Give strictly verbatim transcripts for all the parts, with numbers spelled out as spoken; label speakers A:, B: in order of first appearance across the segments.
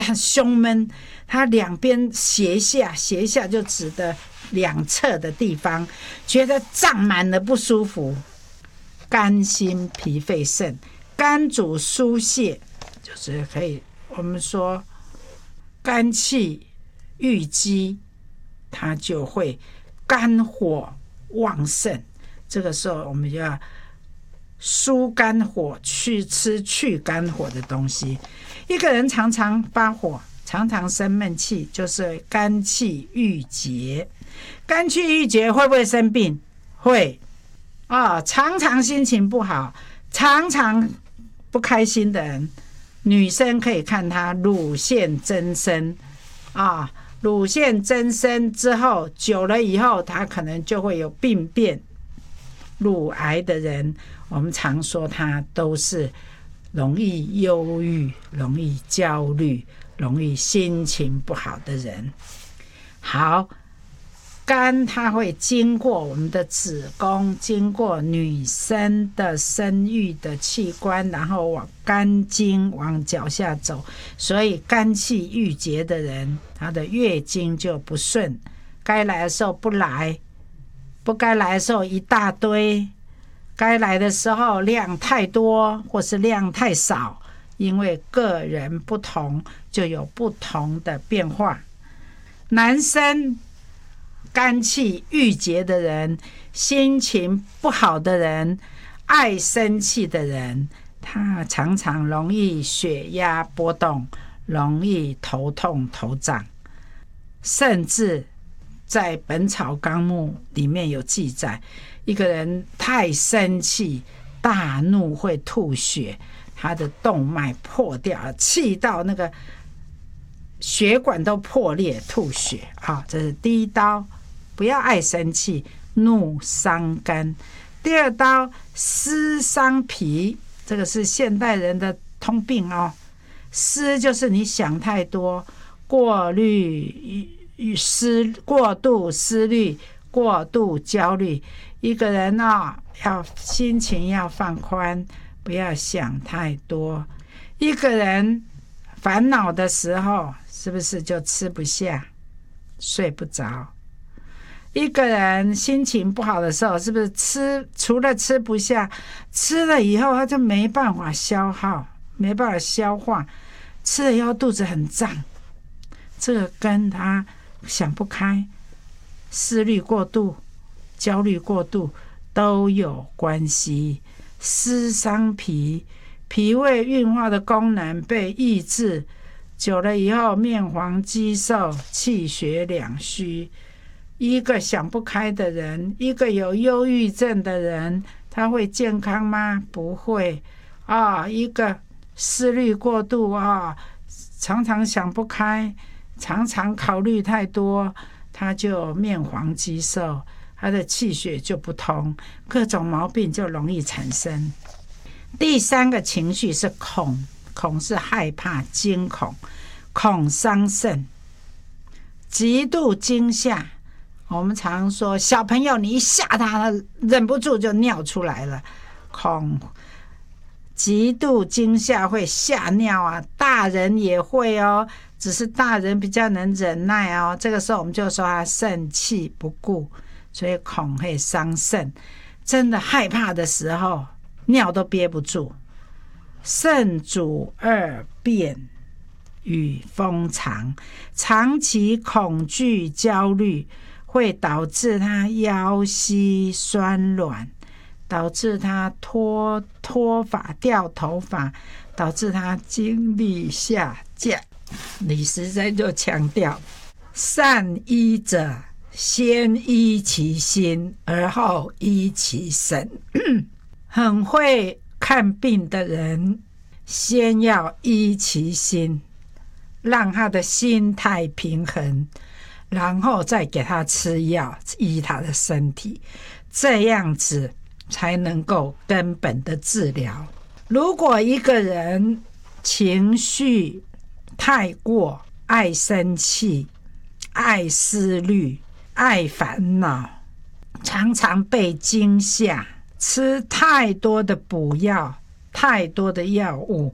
A: 很胸闷，他两边斜下，斜下就指的两侧的地方，觉得胀满了不舒服。肝心脾肺肾，肝主疏泄，就是可以我们说肝气郁积，它就会肝火旺盛。这个时候我们就要疏肝火，去吃去肝火的东西。一个人常常发火，常常生闷气，就是肝气郁结。肝气郁结会不会生病？会啊、哦，常常心情不好，常常不开心的人，女生可以看她乳腺增生啊，乳腺增生之后，久了以后，她可能就会有病变。乳癌的人，我们常说他都是容易忧郁、容易焦虑、容易心情不好的人。好，肝它会经过我们的子宫，经过女生的生育的器官，然后往肝经往脚下走，所以肝气郁结的人，他的月经就不顺，该来的时候不来，不该来的时候一大堆，该来的时候量太多或是量太少，因为个人不同就有不同的变化。男生肝气郁结的人，心情不好的人，爱生气的人，他常常容易血压波动，容易头痛头胀，甚至在《本草纲目》里面有记载，一个人太生气、大怒会吐血，他的动脉破掉，气到那个血管都破裂，吐血啊，这是第一刀，不要爱生气，怒伤肝。第二刀，思伤脾，这个是现代人的通病哦。思就是你想太多，过滤。思过度思虑，过度焦虑。一个人啊、哦，要心情要放宽，不要想太多。一个人烦恼的时候，是不是就吃不下、睡不着？一个人心情不好的时候，是不是吃除了吃不下，吃了以后他就没办法消耗，没办法消化，吃了以后肚子很胀，这个跟他想不开、思虑过度、焦虑过度都有关系。思伤脾，脾胃运化的功能被抑制，久了以后面黄肌瘦，气血两虚。一个想不开的人，一个有忧郁症的人，他会健康吗？不会啊！一个思虑过度啊，常常想不开，常常考虑太多，他就面黄肌瘦，他的气血就不通，各种毛病就容易产生。第三个情绪是恐，恐是害怕、惊恐，恐伤肾，极度惊吓。我们常说小朋友你一吓他，他忍不住就尿出来了，恐极度惊吓会吓尿啊，大人也会哦，只是大人比较能忍耐哦。这个时候我们就说他肾气不固，所以恐会伤肾。真的害怕的时候，尿都憋不住。肾主二便与风藏，长期恐惧焦虑会导致他腰膝酸软，导致他脱脱发掉头发，导致他精力下降。李时珍就强调，善医者先医其心，而后医其身。很会看病的人，先要医其心，让他的心态平衡，然后再给他吃药医他的身体，这样子才能够根本的治疗。如果一个人情绪太过，爱生气、爱思虑、爱烦恼，常常被惊吓，吃太多的补药、太多的药物，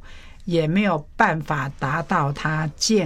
A: 也没有办法达到他健